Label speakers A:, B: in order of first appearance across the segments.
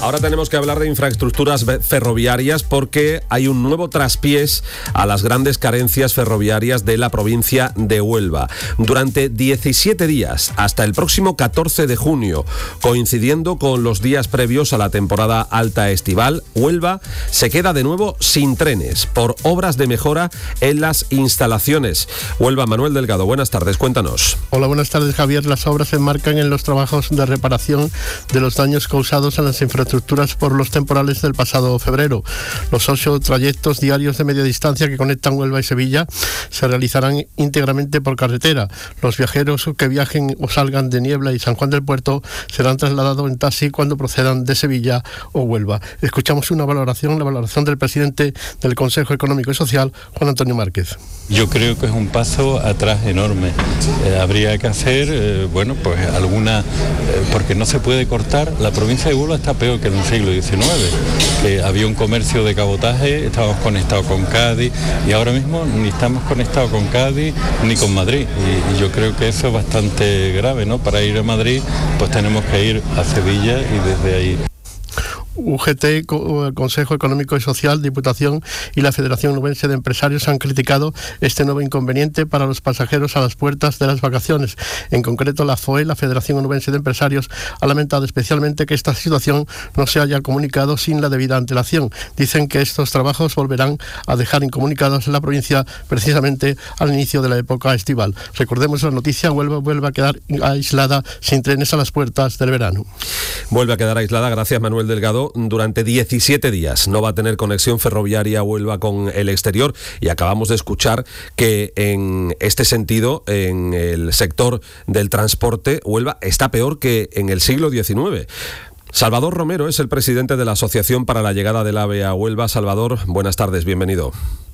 A: Ahora tenemos que hablar de infraestructuras ferroviarias porque hay un nuevo traspiés a las grandes carencias ferroviarias de la provincia de Huelva. Durante 17 días, hasta el próximo 14 de junio, coincidiendo con los días previos a la temporada alta estival, Huelva se queda de nuevo sin trenes por obras de mejora en las instalaciones. Huelva, Manuel Delgado, buenas tardes, cuéntanos.
B: Hola, buenas tardes, Javier. Las obras se enmarcan en los trabajos de reparación de los daños causados en las infraestructuras por los temporales del pasado febrero. Los 8 trayectos diarios de media distancia que conectan Huelva y Sevilla se realizarán íntegramente por carretera. Los viajeros que viajen o salgan de Niebla y San Juan del Puerto serán trasladados en taxi cuando procedan de Sevilla o Huelva. Escuchamos la valoración del presidente del Consejo Económico y Social, Juan Antonio Márquez.
C: Yo creo que es un paso atrás enorme. Habría que hacer, porque no se puede cortar. La provincia de Huelva está peor que en el siglo XIX. Había un comercio de cabotaje, estábamos conectados con Cádiz y ahora mismo ni estamos conectados con Cádiz ni con Madrid. Y yo creo que eso es bastante grave, ¿no? Para ir a Madrid, pues tenemos que ir a Sevilla y desde ahí.
B: UGT, el Consejo Económico y Social, Diputación y la Federación Nubense de Empresarios han criticado este nuevo inconveniente para los pasajeros a las puertas de las vacaciones. En concreto, la FOE, la Federación Nubense de Empresarios, ha lamentado especialmente que esta situación no se haya comunicado sin la debida antelación. Dicen que estos trabajos volverán a dejar incomunicados en la provincia precisamente al inicio de la época estival. Recordemos la noticia, Huelva vuelve a quedar aislada sin trenes a las puertas del verano.
A: Vuelve a quedar aislada, gracias Manuel Delgado. Durante 17 días no va a tener conexión ferroviaria Huelva con el exterior y acabamos de escuchar que en este sentido, en el sector del transporte, Huelva está peor que en el siglo XIX. Salvador Romero es el presidente de la Asociación para la Llegada del AVE a Huelva. Salvador, buenas tardes, bienvenido.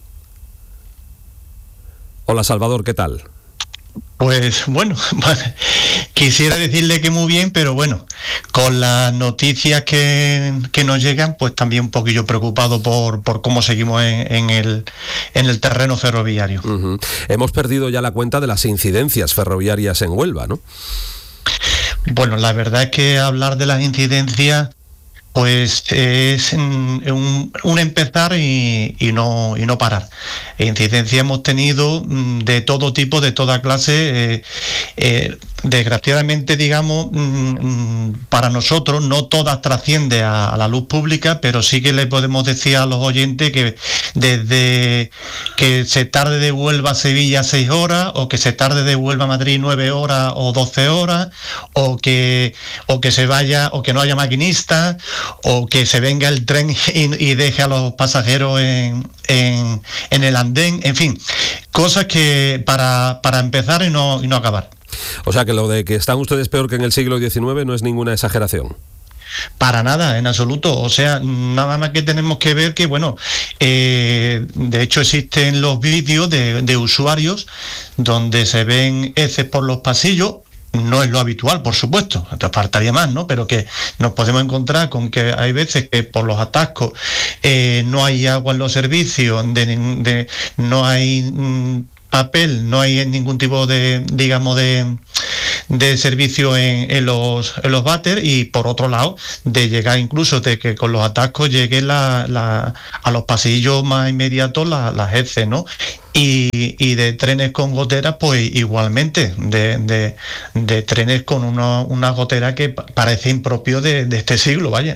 A: Hola Salvador, ¿qué tal?
D: Pues bueno, quisiera decirle que muy bien, pero bueno, con las noticias que nos llegan, pues también un poquillo preocupado por cómo seguimos en el terreno ferroviario.
A: Uh-huh. Hemos perdido ya la cuenta de las incidencias ferroviarias en Huelva, ¿no?
D: Bueno, la verdad es que hablar de las incidencias pues es un empezar y no parar. Incidencia hemos tenido de todo tipo, de toda clase. Desgraciadamente, digamos, para nosotros no todas trasciende a la luz pública, pero sí que le podemos decir a los oyentes que desde que se tarde de Huelva a Sevilla 6 horas, o que se tarde de Huelva a Madrid 9 horas o 12 horas, o que se vaya, o que no haya maquinistas, o que se venga el tren y deje a los pasajeros en el andén, en fin, cosas que para empezar y no acabar.
A: O sea que lo de que están ustedes peor que en el siglo XIX no es ninguna exageración.
D: Para nada, en absoluto. O sea, nada más que tenemos que ver que, bueno, de hecho existen los vídeos de usuarios donde se ven heces por los pasillos. No es lo habitual, por supuesto, te faltaría más, ¿no? Pero que nos podemos encontrar con que hay veces que por los atascos no hay agua en los servicios, no hay papel, no hay ningún tipo de, digamos, de servicio en los váter, y por otro lado de llegar incluso de que con los atascos lleguen a los pasillos más inmediatos las heces, ¿no? Y de trenes con goteras, pues igualmente, de trenes con una gotera que parece impropio de este siglo, vaya.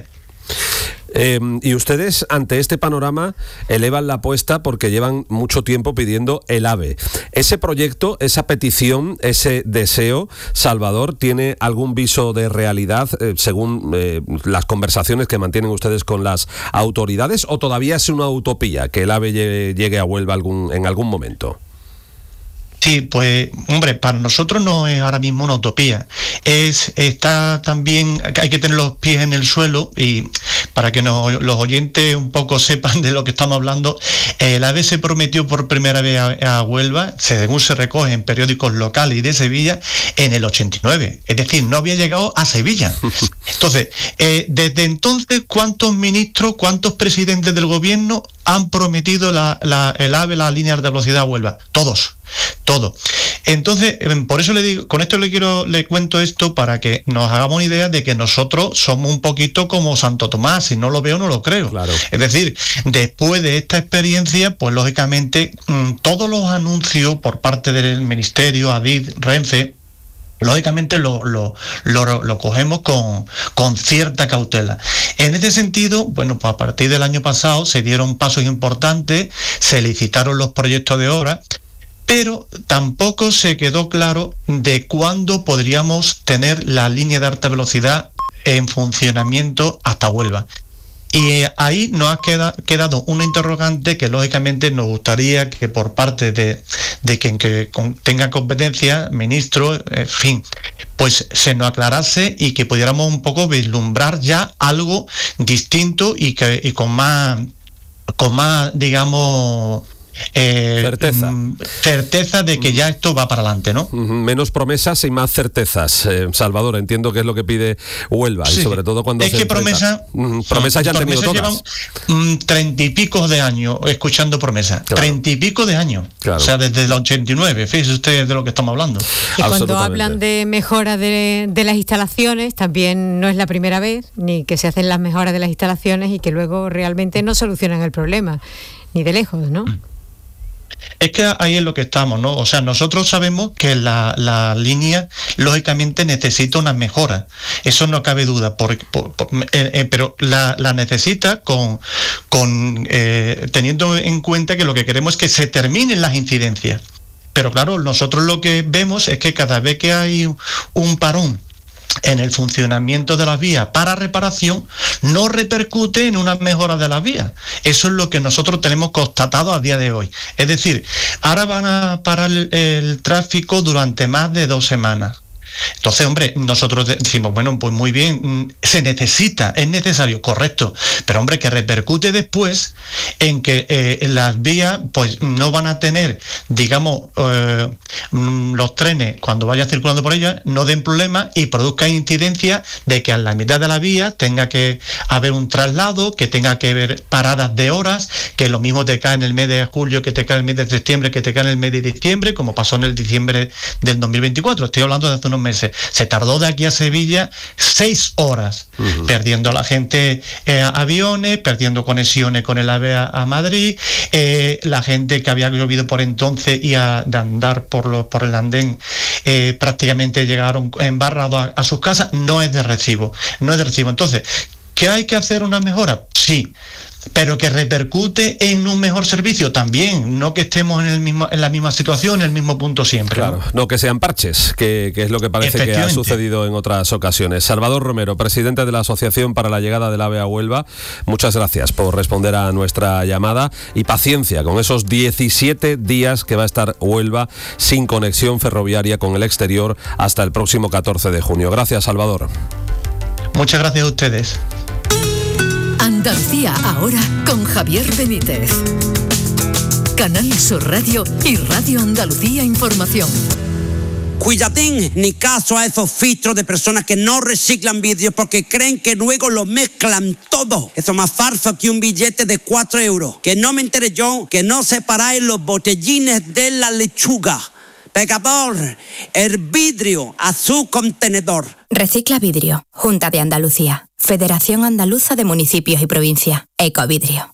A: Y ustedes, ante este panorama, elevan la apuesta porque llevan mucho tiempo pidiendo el AVE. ¿Ese proyecto, esa petición, ese deseo, Salvador, tiene algún viso de realidad según las conversaciones que mantienen ustedes con las autoridades, o todavía es una utopía que el AVE llegue a Huelva en algún momento?
D: Sí, pues, hombre, para nosotros no es ahora mismo una utopía. Está también, hay que tener los pies en el suelo, y para que los oyentes un poco sepan de lo que estamos hablando, el AVE se prometió por primera vez a Huelva, según se recoge en periódicos locales y de Sevilla, en el 89. Es decir, no había llegado a Sevilla. Entonces, desde entonces, ¿cuántos ministros, cuántos presidentes del gobierno han prometido el AVE, la línea de velocidad a Huelva? Todos. Entonces, por eso le digo, con esto le cuento esto para que nos hagamos una idea de que nosotros somos un poquito como Santo Tomás, si no lo veo no lo creo.
A: Claro.
D: Es decir, después de esta experiencia, pues lógicamente todos los anuncios por parte del Ministerio, Adif, Renfe, lógicamente lo cogemos con cierta cautela. En este sentido, bueno, pues a partir del año pasado se dieron pasos importantes, se licitaron los proyectos de obra, pero tampoco se quedó claro de cuándo podríamos tener la línea de alta velocidad en funcionamiento hasta Huelva. Y ahí nos ha quedado una interrogante que lógicamente nos gustaría que por parte de quien tenga competencia, ministro, en fin, pues se nos aclarase y que pudiéramos un poco vislumbrar ya algo distinto y con más, digamos, certeza de que ya esto va para adelante, ¿no?
A: Menos promesas y más certezas. Salvador, entiendo que es lo que pide Huelva, sí, y sobre todo cuando
D: es que promesas
A: ya han tenido todas.
D: Llevan 30 y pico de años escuchando promesas. Claro. 30 y pico de años. Claro. O sea, desde el 89, fíjese usted de lo que estamos hablando.
E: Y cuando hablan de mejora de las instalaciones, también no es la primera vez, ni que se hacen las mejoras de las instalaciones y que luego realmente no solucionan el problema, ni de lejos, ¿no?
D: Es que ahí es lo que estamos, ¿no? O sea, nosotros sabemos que la línea, lógicamente, necesita una mejora. Eso no cabe duda, pero la necesita teniendo en cuenta que lo que queremos es que se terminen las incidencias. Pero claro, nosotros lo que vemos es que cada vez que hay un parón en el funcionamiento de las vías para reparación, no repercute en una mejora de las vías. Eso es lo que nosotros tenemos constatado a día de hoy. Es decir, ahora van a parar el tráfico durante más de 2 semanas. Entonces, hombre, nosotros decimos, bueno, pues muy bien, se necesita, es necesario, correcto, pero hombre, que repercute después en que las vías pues no van a tener, digamos, los trenes cuando vayan circulando por ellas no den problemas y produzcan incidencia de que a la mitad de la vía tenga que haber un traslado, que tenga que haber paradas de horas, que lo mismo te cae en el mes de julio, que te cae en el mes de septiembre, que te cae en el mes de diciembre, como pasó en el diciembre del 2024. Estoy hablando de hace unos meses. Se tardó de aquí a Sevilla 6 horas, perdiendo a la gente aviones, perdiendo conexiones con el AVE a Madrid, la gente que había llovido por entonces y de andar por el andén prácticamente llegaron embarrados a sus casas. No es de recibo. Entonces, ¿qué hay que hacer una mejora? Sí. Pero que repercute en un mejor servicio también, no que estemos en la misma situación, en el mismo punto siempre.
A: Claro, no que sean parches, que es lo que parece que ha sucedido en otras ocasiones. Salvador Romero, presidente de la Asociación para la Llegada del AVE a Huelva, muchas gracias por responder a nuestra llamada y paciencia con esos 17 días que va a estar Huelva sin conexión ferroviaria con el exterior hasta el próximo 14 de junio. Gracias, Salvador.
D: Muchas gracias a ustedes.
F: Andalucía ahora con Javier Benítez. Canal Sur Radio y Radio Andalucía Información.
G: Cuidadín, ni caso a esos filtros de personas que no reciclan vidrio porque creen que luego lo mezclan todo. Eso es más falso que un billete de 4 euros. Que no me entere yo, que no separáis los botellines de la lechuga. Pecador, el vidrio a su contenedor.
H: Recicla Vidrio, Junta de Andalucía, Federación Andaluza de Municipios y Provincias, Ecovidrio.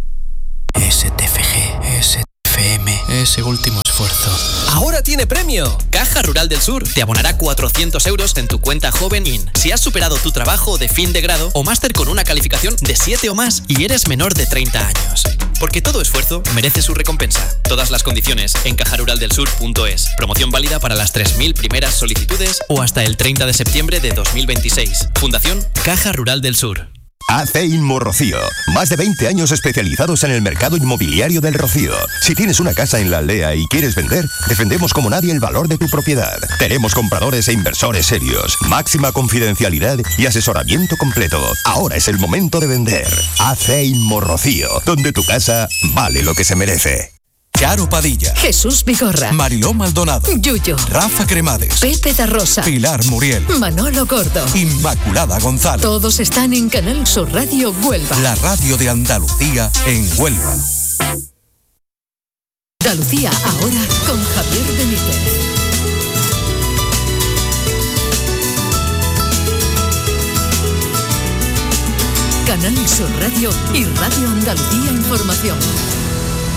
I: STFG, STFM, ese último esfuerzo.
J: ¡Ahora tiene premio! Caja Rural del Sur te abonará 400 euros en tu cuenta Joven IN si has superado tu trabajo de fin de grado o máster con una calificación de 7 o más y eres menor de 30 años. Porque todo esfuerzo merece su recompensa. Todas las condiciones en cajaruraldelsur.es. Promoción válida para las 3.000 primeras solicitudes o hasta el 30 de septiembre de 2026. Fundación Caja Rural del Sur.
K: AC Inmo Rocío. Más de 20 años especializados en el mercado inmobiliario del Rocío. Si tienes una casa en la aldea y quieres vender, defendemos como nadie el valor de tu propiedad. Tenemos compradores e inversores serios, máxima confidencialidad y asesoramiento completo. Ahora es el momento de vender. AC Inmo Rocío, donde tu casa vale lo que se merece.
L: Charo Padilla,
F: Jesús Vigorra,
L: Mariló Maldonado,
F: Yuyo,
L: Rafa Cremades,
F: Pepe da Rosa,
L: Pilar Muriel,
F: Manolo Gordo,
L: Inmaculada González.
F: Todos están en Canal Sur Radio Huelva.
L: La radio de Andalucía en Huelva.
F: Andalucía ahora con Javier Benítez. Canal Sur Radio y Radio Andalucía Información.